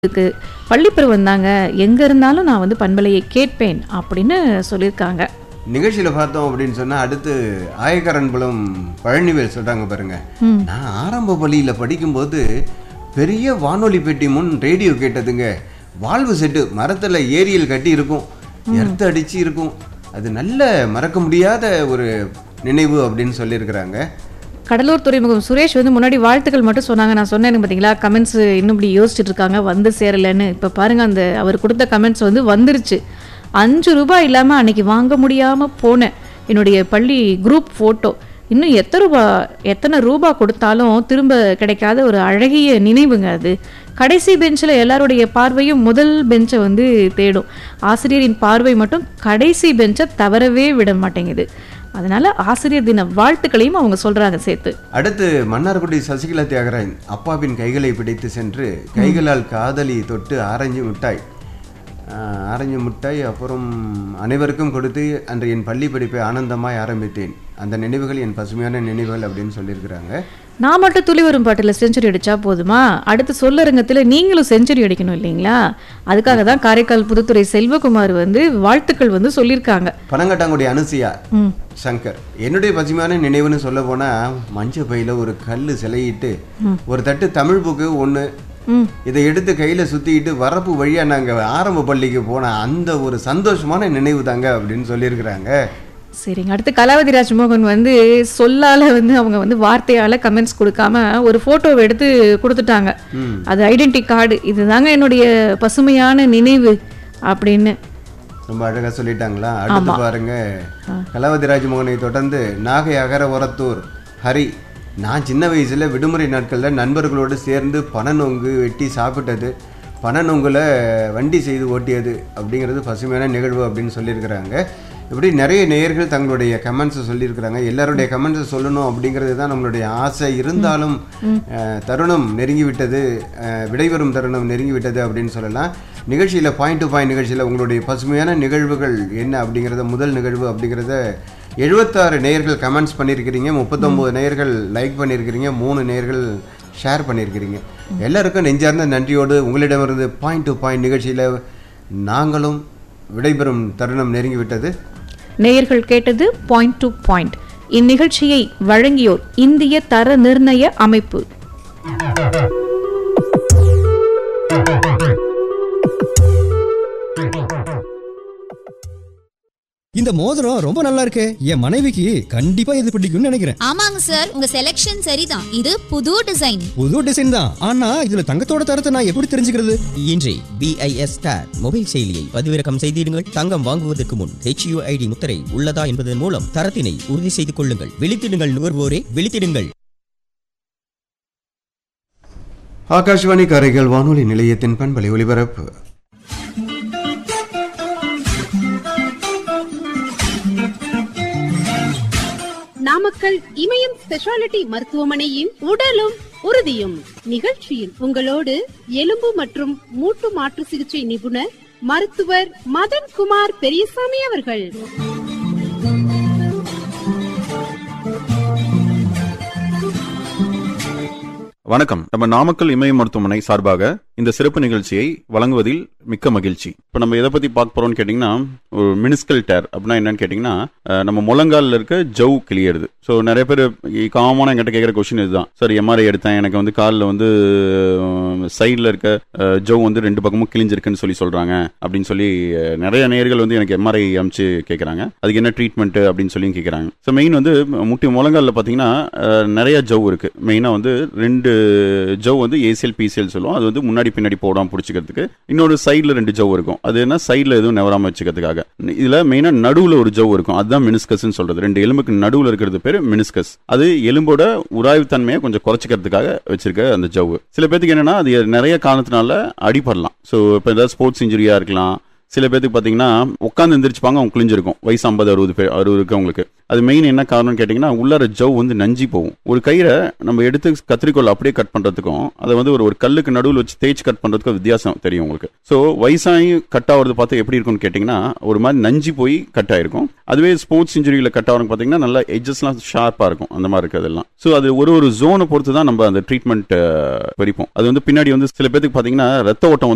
இருக்கு. பள்ளிப்பருவம் தாங்க. எங்க இருந்தாலும் நான் வந்து பண்பலையை கேட்பேன் அப்படின்னு சொல்லியிருக்காங்க. நிகழ்ச்சியில் பார்த்தோம் அப்படின்னு சொன்னால் அடுத்து ஆயக்கரன்புலம் பழனிவேல் சொல்கிறாங்க பாருங்க. நான் ஆரம்ப பள்ளியில் படிக்கும்போது பெரிய வானொலி பெட்டி முன் ரேடியோ கேட்டதுங்க. வால்வு செட்டு மரத்தில் ஏரியல் கட்டி இருக்கும், எர்த்து அடிச்சு இருக்கும். அது நல்ல மறக்க முடியாத ஒரு நினைவு அப்படின்னு சொல்லியிருக்கிறாங்க. கடலூர் துறைமுகம் சுரேஷ் வந்து முன்னாடி வாழ்த்துக்கள் மட்டும் சொன்னாங்க. நான் சொன்னேன் பார்த்தீங்களா, கமெண்ட்ஸ் இன்னும் இப்படி யோசிச்சுட்டு இருக்காங்க, வந்து சேரலைன்னு. இப்போ பாருங்க, அந்த அவர் கொடுத்த கமெண்ட்ஸ் வந்து வந்துருச்சு. 5 ரூபாய் இல்லாமல் அன்னைக்கு வாங்க முடியாமல் போனேன் என்னுடைய பள்ளி குரூப் ஃபோட்டோ. இன்னும் எத்தனை ரூபா கொடுத்தாலும் திரும்ப கிடைக்காத ஒரு அழகிய நினைவுங்க அது. கடைசி பெஞ்சில் எல்லாருடைய பார்வையும் முதல் பெஞ்சை வந்து தேடும். ஆசிரியரின் பார்வை மட்டும் கடைசி பெஞ்சை தவறவே விட மாட்டேங்குது. அதனால ஆசிரியர் தின வாழ்த்துக்களையும் அவங்க சொல்றாங்க சேர்த்து. அடுத்து மன்னார்குடி சசிகலா தியாகராஜன் அப்பாவின் கைகளை பிடித்து சென்று கைகளால் காதலி தொட்டு ஆரஞ்சு மிட்டாய் அப்புறம் அனைவருக்கும் கொடுத்து அன்று என் பள்ளி படிப்பை ஆனந்தமாய் ஆரம்பித்தேன். அந்த நினைவுகள் என் பசுமையான நினைவுகள் அப்படின்னு சொல்லியிருக்கிறாங்க. நான் மட்டும் துளி வரும் பாட்டில் செஞ்சுரி அடிச்சா போதுமா? அடுத்து சொல்லரங்கத்தில் நீங்களும் செஞ்சுரி அடிக்கணும் இல்லைங்களா? அதுக்காக தான் காரைக்கால் புதுத்துறை செல்வகுமார் வந்து வாழ்த்துக்கள் வந்து சொல்லியிருக்காங்க. பனங்கட்டாங்குடி அனுசியா சங்கர், என்னுடைய பசுமையான நினைவுன்னு சொல்ல போனா மஞ்சள் பையில ஒரு கல்லு சிலையிட்டு ஒரு தட்டு தமிழ் புக்கு ஒன்று இதை எடுத்து கையில சுத்திட்டு வரப்பு வழியா நாங்க ஆரம்ப பள்ளிக்கு போன அந்த ஒரு சந்தோஷமான நினைவு தாங்க அப்படின்னு சொல்லியிருக்கிறாங்க. சரிங்க. அடுத்து கலாவதி ராஜ்மோகன் வந்து சொல்லால வந்து அவங்க வந்து வார்த்தையால கமெண்ட்ஸ் கொடுக்காம ஒரு போட்டோவை எடுத்து கொடுத்துட்டாங்க. அது ஐடென்டி கார்டு, இதுதாங்க என்னுடைய பசுமையான நினைவு அப்படின்னு ரொம்ப அழகா சொல்லிட்டாங்களா. அடுத்து பாருங்க, கலாவதி ராஜ்மோகனை தொடர்ந்து நாகை அகர ஒரத்தூர் ஹரி, நான் சின்ன வயசுல விடுமுறை நாட்களில் நண்பர்களோடு சேர்ந்து பனநொங்கு வெட்டி சாப்பிட்டது, பனநொங்குல வண்டி செய்து ஓட்டியது அப்படிங்கிறது பசுமையான நிகழ்வு அப்படின்னு சொல்லியிருக்கிறாங்க. இப்படி நிறைய நேயர்கள் தங்களுடைய கமெண்ட்ஸை சொல்லியிருக்கிறாங்க. எல்லாருடைய கமெண்ட்ஸை சொல்லணும் அப்படிங்கிறது தான் நம்மளுடைய ஆசை. இருந்தாலும் தருணம் நெருங்கிவிட்டது, விடைபெறும் தருணம் நெருங்கிவிட்டது அப்படின்னு சொல்லலாம். நிகழ்ச்சியில் பாயிண்ட் டு பாயிண்ட் நிகழ்ச்சியில் உங்களுடைய பசுமையான நிகழ்வுகள் என்ன அப்படிங்கிறத, முதல் நிகழ்வு அப்படிங்கிறத 76 நேயர்கள் கமெண்ட்ஸ் பண்ணியிருக்கிறீங்க, 39 நேயர்கள் லைக் பண்ணியிருக்கிறீங்க, 3 நேயர்கள் ஷேர் பண்ணியிருக்கிறீங்க. எல்லாருக்கும் நெஞ்சார்ந்த நன்றியோடு உங்களிடமிருந்து பாயிண்ட் டு பாயிண்ட் நிகழ்ச்சியில் நாங்களும் விடைபெறும் தருணம் நெருங்கிவிட்டது. நேயர்கள் கேட்டது பாயிண்ட் டு பாயிண்ட். இந்நிகழ்ச்சியை வழங்கியோர் இந்திய தர நிர்ணய அமைப்பு. இந்த மோதிரம் ரொம்ப நல்லா இருக்கே, என் மனைவிக்கு கண்டிப்பா இது பிடிக்கும்னு நினைக்கிறேன். ஆமாங்க சார், உங்க செலக்ஷன் சரிதான். இது புது டிசைன் தான். ஆனா இதுல தங்கத்தோட தரத்தை நான் எப்படி தெரிஞ்சுக்கிறது? இன்றே BIS Star மொபைல் செயலியை பதிவிறக்கம் செய்திடுங்கள். தங்கம் வாங்குவதற்கு முன் HUID முத்திரை உள்ளதா என்பதன் மூலம் தரத்தினை உறுதி செய்து கொள்ளுங்கள். விழித்திடுங்கள் நுகர்வோரே, விழித்திடுங்கள். ஆகாஷ்வாணி காரைக்கால் வானொலி நிலையத்தின் பண்பலை ஒலிபரப்பு. நாமக்கல் இமயம் ஸ்பெஷாலிட்டி மருத்துவமனையின் உடலும் உறுதியும் நிகழ்ச்சியில் உங்களோடு எலும்பு மற்றும் மூட்டு மாற்று சிகிச்சை நிபுணர் மருத்துவர் மதன்குமார் பெரியசாமி அவர்கள். வணக்கம். நம்ம நாமக்கல் இமய மருத்துவமனை சார்பாக இந்த சிறப்பு நிகழ்ச்சியை வழங்குவதில் மிக்க மகிழ்ச்சி. இப்போ நம்ம எதை பத்தி பார்க்க போறோம்னு கேட்டீங்கன்னா, ஒரு மினிஸ்கல் டேர் அப்படின்னா என்னன்னு கேட்டீங்கன்னா, நம்ம முழங்காலில் இருக்க ஜவ் கிளியறது. ஸோ நிறைய பேர் காமனாக என்கிட்ட கேட்குற கொஸ்டின் இதுதான். சார், MRI எடுத்தேன், எனக்கு வந்து காலில் வந்து சைடில் இருக்க ஜவ் வந்து 2 பக்கமும் கிழிஞ்சிருக்குன்னு சொல்றாங்க அப்படின்னு சொல்லி நிறைய நேயர்கள் வந்து எனக்கு MRI அமைச்சு கேட்குறாங்க. அதுக்கு என்ன ட்ரீட்மெண்ட் அப்படின்னு சொல்லி கேட்குறாங்க. ஸோ மெயின் வந்து முழங்காலில் பார்த்தீங்கன்னா நிறைய ஜவ் இருக்கு. மெயினாக வந்து 2 ஜவ் வந்து ACL PCL சொல்லுவோம். அது வந்து முன்னாடி பின்னாடி போடாம பிடிச்சிக்கிறதுக்கு. இன்னொரு சைட்ல 2 ஜவ் இருக்கும். அது என்ன, சைட்ல எதுவும் நவராம வச்சுக்கிறதுக்காக. இதுல மெயினா நடுவுல ஒரு ஜவ் இருக்கும், அதுதான் மெனிஸ்கஸ் சொல்றது. 2 எலும்புக்கு நடுவுல இருக்கிறது பேரு மெனிஸ்கஸ். அது எலும்போட உராய்வு தன்மையை கொஞ்சம் குறைச்சிக்கிறதுக்காக வச்சிருக்க அந்த ஜவ். சில பேருக்கு என்னன்னா, அது நிறைய காரணத்தினால அடிபடலாம். ஸோ இப்போ ஏதாவது ஸ்போர்ட்ஸ் இன்ஜுரியா இருக்கலாம். சில பேருக்கு பார்த்தீங்கன்னா உட்காந்து எந்திரிச்சுப்பாங்க, அவங்க கிழிஞ்சிருக்கும். வயசு 50-60 இருக்கு அவங்களுக்கு. அது மெயின் என்ன காரணம்னு கேட்டிங்கன்னா, உள்ளார ஜவ் வந்து நஞ்சி போகும். ஒரு கயிறை நம்ம எடுத்து கத்திரிக்கோள் அப்படியே கட் பண்ணுறதுக்கும் அதை வந்து ஒரு கல்லுக்கு நடுவில் வச்சு தேய்ச்சி கட் பண்ணுறதுக்கும் வித்தியாசம் தெரியும் உங்களுக்கு. ஸோ வயசாகி கட் ஆகிறது பார்த்து எப்படி இருக்கும்னு கேட்டிங்கன்னா, ஒரு மாதிரி நஞ்சி போய் கட் ஆகிருக்கும். அதுவே ஸ்போர்ட்ஸ் இன்ஜுரியில் கட் ஆகிறவங்க பார்த்தீங்கன்னா நல்லா எட்ஜஸ்லாம் ஷார்ப்பாக இருக்கும், அந்த மாதிரி இருக்கிறதெல்லாம். ஸோ அது ஒரு ஜோனை பொறுத்து தான் நம்ம அந்த ட்ரீட்மெண்ட் பறிப்போம். அது வந்து பின்னாடி வந்து சில பேருக்கு பார்த்தீங்கன்னா ரத்த ஓட்டம் வந்து